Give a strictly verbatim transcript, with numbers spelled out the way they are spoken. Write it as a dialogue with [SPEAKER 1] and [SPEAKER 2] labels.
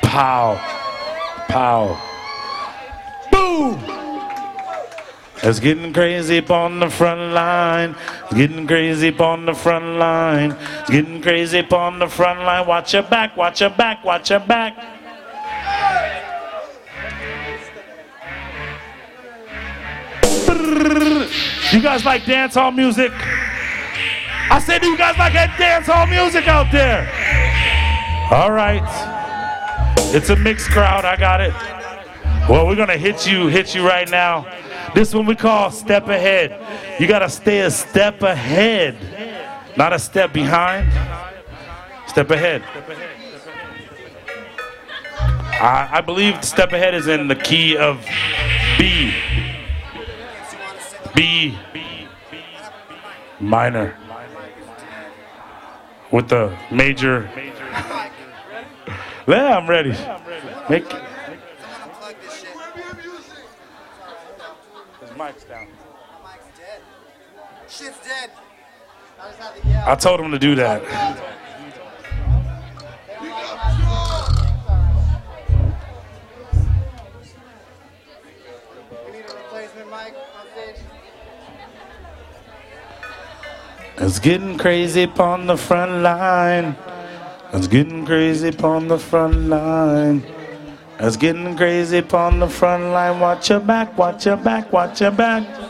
[SPEAKER 1] Pow. Pow. Boom. It's getting crazy on the front line. It's getting crazy on the front line. It's getting crazy on the front line. Watch your back, watch your back, watch your back. You guys like dance hall music? I said, do you guys like that dance hall music out there? All right. It's a mixed crowd, I got it. Well, we're gonna hit you, hit you right now. This one we call step ahead. You gotta stay a step ahead, not a step behind. Step ahead. I, I believe step ahead is in the key of B. B minor with the major. Yeah, I'm ready. Make his mic's down.
[SPEAKER 2] Shit's dead.
[SPEAKER 1] I told him to do that.
[SPEAKER 2] We need a replacement mic on stage.
[SPEAKER 1] It's getting crazy upon the front line. It's getting crazy upon the front line. It's getting crazy upon the front line. Watch your back, watch your back, watch your back.